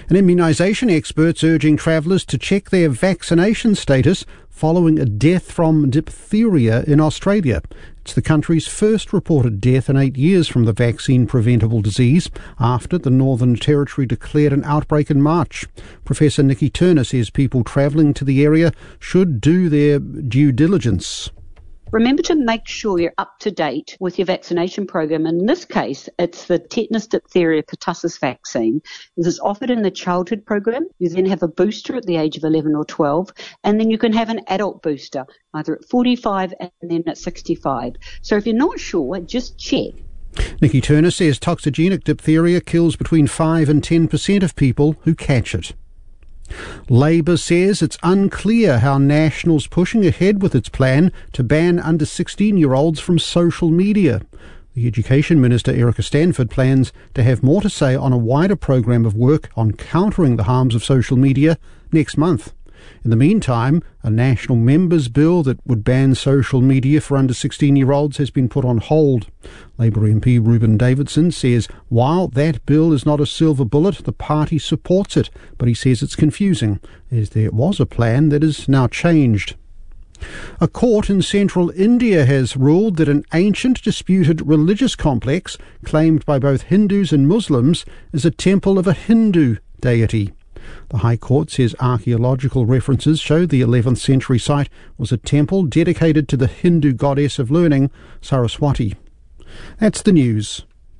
And immunisation experts urging travellers to check their vaccination status following a death from diphtheria in Australia. It's the country's first reported death in 8 years from the vaccine-preventable disease after the Northern Territory declared an outbreak in March. Professor Nikki Turner says people travelling to the area should do their due diligence. Remember to make sure you're up to date with your vaccination program. In this case, it's the tetanus, diphtheria, pertussis vaccine. This is offered in the childhood program. You then have a booster at the age of 11 or 12, and then you can have an adult booster, either at 45 and then at 65. So if you're not sure, just check. Nikki Turner says toxigenic diphtheria kills between 5 and 10% of people who catch it. Labor says it's unclear how National's pushing ahead with its plan to ban under 16-year-olds from social media. The Education Minister, Erica Stanford, plans to have more to say on a wider program of work on countering the harms of social media next month. In the meantime, a National members' bill that would ban social media for under 16-year-olds has been put on hold. Labour MP Reuben Davidson says while that bill is not a silver bullet, the party supports it, but he says it's confusing, as there was a plan that is now changed. A court in central India has ruled that an ancient disputed religious complex claimed by both Hindus and Muslims is a temple of a Hindu deity. The High Court says archaeological references show the 11th century site was a temple dedicated to the Hindu goddess of learning, Saraswati. That's the news.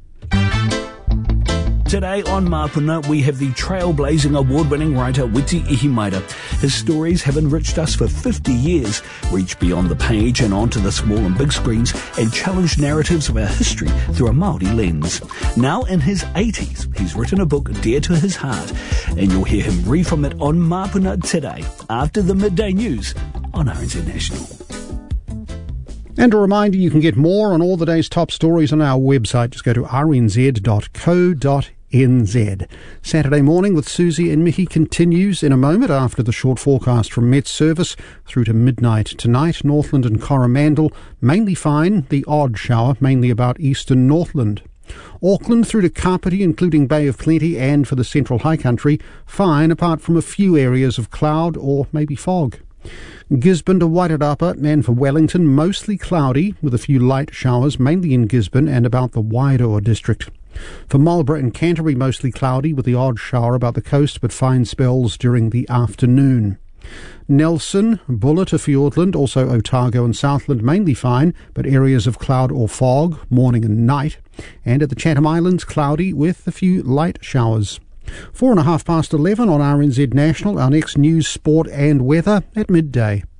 Today on Mapuna, we have the trailblazing award-winning writer Witi Ihimaera. His stories have enriched us for 50 years, reached beyond the page and onto the small and big screens, and challenged narratives of our history through a Māori lens. Now in his 80s, he's written a book dear to his heart, and you'll hear him read from it on Mapuna today, after the midday news on RNZ National. And a reminder, you can get more on all the day's top stories on our website. Just go to rnz.co.nz. Saturday morning with Susie and Mickey continues in a moment after the short forecast from Met Service through to midnight tonight. Northland and Coromandel mainly fine, the odd shower mainly about eastern Northland. Auckland through to Kapiti, including Bay of Plenty, and for the central high country, fine apart from a few areas of cloud or maybe fog. Gisborne to Wairarapa, and for Wellington, mostly cloudy with a few light showers, mainly in Gisborne and about the Wairoa district. For Marlborough and Canterbury, mostly cloudy with the odd shower about the coast, but fine spells during the afternoon. Nelson, Buller to Fiordland, also Otago and Southland, mainly fine, but areas of cloud or fog, morning and night. And at the Chatham Islands, cloudy with a few light showers. 11:04 on RNZ National, our next news, sport and weather at midday.